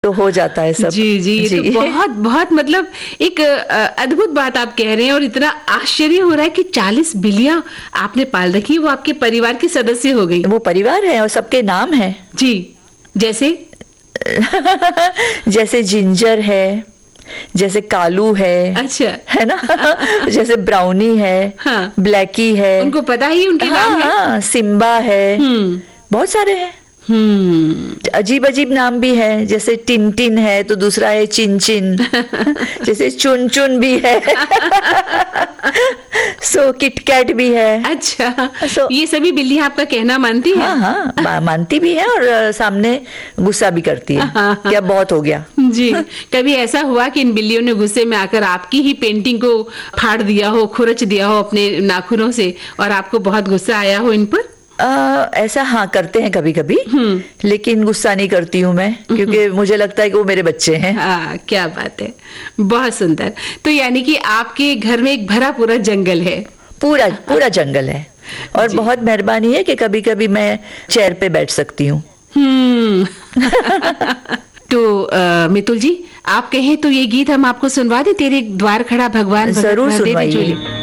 तो हो जाता है सब। जी जी, ये तो बहुत बहुत मतलब एक अद्भुत बात आप कह रहे हैं, और इतना आश्चर्य हो रहा है कि 40 बिल्लियां आपने पाल रखी, वो आपके परिवार के सदस्य हो गई। वो परिवार है और सबके नाम है। जी, जैसे जैसे जिंजर है, जैसे कालू है, अच्छा, है ना। जैसे ब्राउनी है, हाँ, ब्लैकी है, उनको पता ही उनके नाम है। हाँ, सिम्बा है, बहुत सारे हैं। अजीब अजीब नाम भी है, जैसे टिन है तो दूसरा है चिन चिन। जैसे चुन चुन भी है। सो किटकैट भी है। अच्छा, ये सभी बिल्लियां आपका कहना मानती हैं? हाँ हाँ, मानती भी है और सामने गुस्सा भी करती है। क्या बहुत हो गया। जी, कभी ऐसा हुआ कि इन बिल्लियों ने गुस्से में आकर आपकी ही पेंटिंग को फाड़ दिया हो, खुरच दिया हो अपने नाखूनों से, और आपको बहुत गुस्सा आया हो इन पर? ऐसा हाँ करते हैं कभी कभी, लेकिन गुस्सा नहीं करती हूँ मैं, क्योंकि मुझे लगता है कि वो मेरे बच्चे हैं। हाँ, क्या बात है, बहुत सुंदर। तो यानी कि आपके घर में एक भरा पूरा जंगल है? पूरा पूरा जंगल है, और बहुत मेहरबानी है कि कभी कभी मैं चेयर पे बैठ सकती हूँ। तो मितुल जी, आप कहें तो ये गीत हम आपको सुनवा दें, तेरे द्वार खड़ा भगवान। जरूर सुनवाइए।